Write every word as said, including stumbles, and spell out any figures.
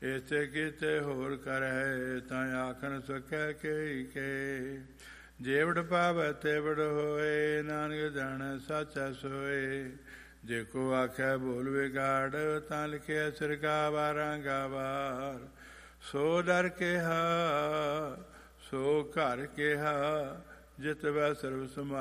ਇਸੇ ਕੀਤੇ ਹੋਰ ਕਰੈ ਤਾਂ ਆਖਣ ਸਕੈ ਕੇ ਕੇ। ਜੇਵੜ ਪਾਵੈ ਤੇਵੜ ਹੋਏ ਨਾਨਕ ਜਾਣੈ ਸਾਚਾ ਸੋਏ। ਜੇ ਕੋ ਆਖੈ ਬੋਲ ਵਿਗਾੜ ਤਾਂ ਲਿਖਿਆ ਸਿਰਕਾ ਵਾਰਾਂ ਗਾਵਾਰ। ਸੋ ਡਰ ਕਿਹਾ ਸੋ ਘਰ ਕਿਹਾ ਜਿਤ ਵੈ ਸਰਬ ਸਮਾ